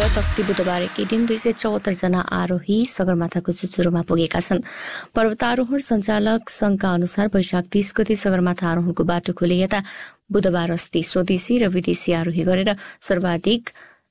गत अस्ति बुधबार एकै दिन 274 जना आरोही सगरमाथाको चुचुरोमा पुगेका छन्। पर्वतारोहण सञ्चालक संघका अनुसार वैशाख 30 गते सगरमाथा आरोहणको बाटो खोले यता बुधबार अस्ति स्वदेशी र विदेशी आरोही गरेर सर्वाधिक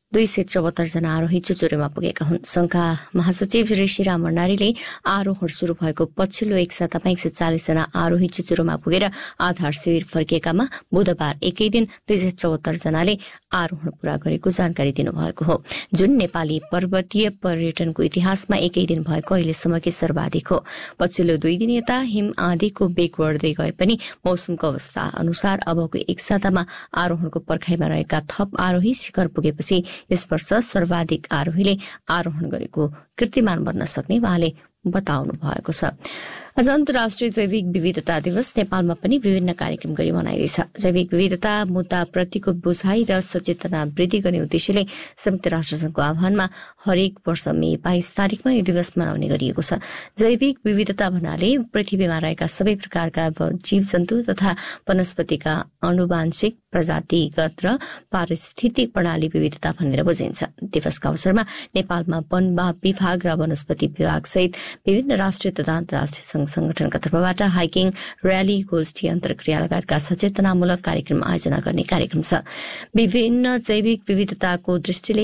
274 जना आरोही चुचुरोमा पुगेका हुन्। संघका महासचिव ऋषिराम भण्डारीले आरोहण शुरू भएको पछिल्लो एक सातामा 140 जना आरोही चुचुरोमा पुगेर आधार शिविर फर्किएकामा बुधबार एकै दिन 274 जनाले आरोहण पूरा गरेको जानकारी दिनुभएको हो, जुन नेपाली पर्वतीय पर्यटनको इतिहासमा एकै दिन भएको अहिलेसम्मकै सर्वाधिक हो। पछिल्लो 2 दिन यता हिम आँधीको बेग बढ्दै गए पनि मौसमको अवस्था अनुसार अबको एक सातामा आरोहणको पर्खाइमा रहेका थप आरोही शिखर पुगेपछि यस वर्ष सर्वाधिक आरोहीले आरोहण गरेको कीर्तिमान बन्न सक्ने उहाँले बताउनु भएको छ। आज अन्तर्राष्ट्रिय जैविक विविधता दिवस नेपालमा पनि विभिन्न कार्यक्रम गरी मनाइँदैछ। जैविक विविधता मुद्दाप्रतिको बुझाइ र सचेतना वृद्धि गर्ने उद्देश्यले संयुक्त राष्ट्रसंघको आह्वानमा हरेक वर्ष मे 22 तारिकमा यो दिवस मनाउने गरिएको छ। जैविक विविधता भन्नाले पृथ्वीमा रहेका सबै प्रकारका जीव जन्तु तथा वनस्पतिका आनुवांशिक प्रजातिगत र पारिस्थितिक प्रणाली विविधता भनेर बुझिन्छ। दिवसका अवसरमा नेपालमा वन विभाग र वनस्पति विभाग सहित विभिन्न राष्ट्रिय तथा अन्तर्राष्ट्रिय संगठनका तर्फबाट हाइकिङ, र्याली, गोष्ठी, अन्तर्क्रिया लगायतका सचेतनामूलक कार्यक्रम आयोजना गर्ने कार्यक्रम छ। विभिन्न जैविक विविधताको दृष्टिले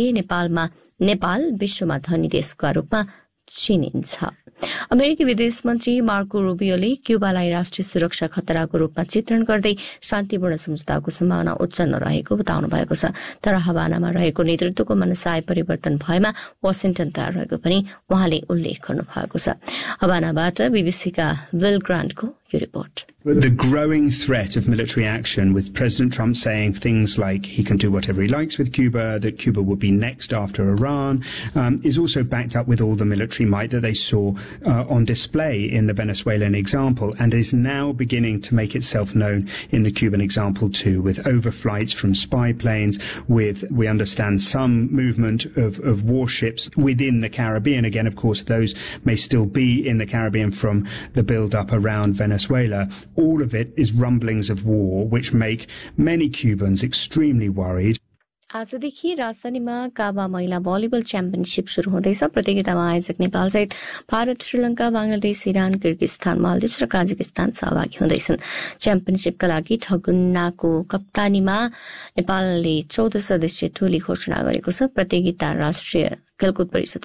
नेपाल विश्वमा धनी देशका रूपमा चिनिन्छ। अमेरिकी विदेश मन्त्री मार्को रुबियोले क्युबालाई राष्ट्रिय सुरक्षा खतराको रूपमा चित्रण गर्दै शान्तिपूर्ण सम्झौताको सम्भावना उच्च नरहेको बताउनु भएको छ। तर हवानामा रहेको नेतृत्वको मनसाय परिवर्तन भएमा वाशिंटन तयार रहेको पनि उहाँले उल्लेख गर्नु भएको छ। हवानाबाट बीबीसीका विल ग्रान्टको यो report. The growing threat of military action, with President Trump saying things like he can do whatever he likes with Cuba, that Cuba will be next after Iran, is also backed up with all the military might that they saw on display in the Venezuelan example, and is now beginning to make itself known in the Cuban example too, with overflights from spy planes, with, we understand, some movement of warships within the Caribbean. Again, of course, those may still be in the Caribbean from the build-up around Venezuela. All of it is rumblings of war, which make many Cubans extremely worried. आजदेखि राजधानीमा काबा महिला volleyball championship शुरू हुँदैछ। प्रतियोगितामा आयोजक नेपाल सहित Bharat, Sri Lanka, Bangladesh, Iran, Kyrgyzstan, Maldives र काजाकिस्तान सहभागी हुँदैछन्। च्याम्पियनशिपका लागि ठगुन्नाको कप्तानीमा नेपालले 14 सदस्यीय टोली घोषणा गरेको छ। प्रतियोगिता राष्ट्रिय खेलकुद परिषदको